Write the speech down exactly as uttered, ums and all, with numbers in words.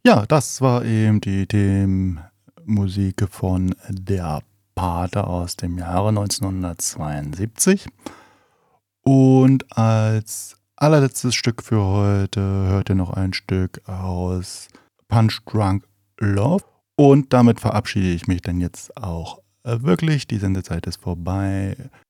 Ja, das war eben die Themenmusik von Der Pate aus dem Jahre neunzehnhundertzweiundsiebzig. Und als allerletztes Stück für heute hört ihr noch ein Stück aus Punch Drunk Love. Und damit verabschiede ich mich dann jetzt auch äh, wirklich. Die Sendezeit ist vorbei.